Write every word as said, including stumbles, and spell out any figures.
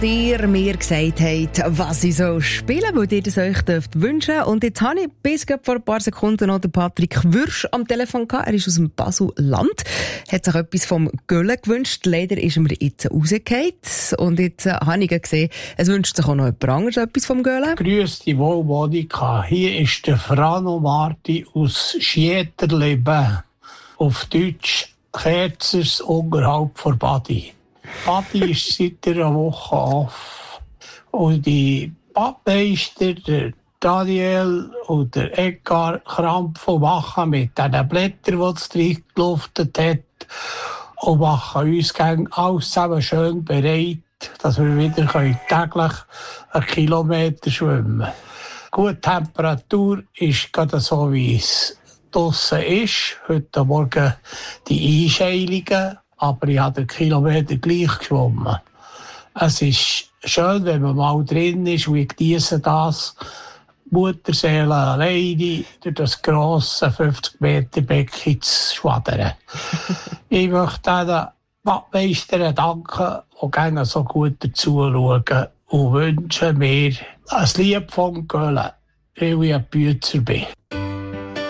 ihr mir gesagt habt, was ich so spielen, weil ihr das euch dürft wünschen. Und jetzt habe ich bis vor ein paar Sekunden noch den Patrick Würsch am Telefon gehabt. Er ist aus dem Basel-Land, hat sich etwas vom Gölle gewünscht. Leider ist er mir jetzt rausgefallen. Und jetzt äh, habe ich gesehen, es wünscht sich auch noch jemand anderes etwas vom Gölle. Grüß dich wohl, Monika. Hier ist der Frano Marti aus Schieterleben. Auf Deutsch Kerzers unterhalb von Badi. Badi ist seit einer Woche auf. Und die Badmeister, der Daniel und der Edgar Krampf machen mit diesen Blättern, die es reingeluftet hat, und machen uns alles zusammen schön bereit, dass wir wieder täglich einen Kilometer schwimmen können. Gute Temperatur ist gerade so, wie es draussen ist. Heute Morgen die Einscheilungen. Aber ich habe den Kilometer gleich geschwommen. Es ist schön, wenn man mal drin ist, und ich genieße das. Mutterseele alleine durch das grosse fünfzig Meter Becken zu schwadern. Ich möchte den Badmeistern danken, die gerne so gut dazu schauen, und wünsche mir ein Lied vom Gölle, weil ich ein Bützer bin.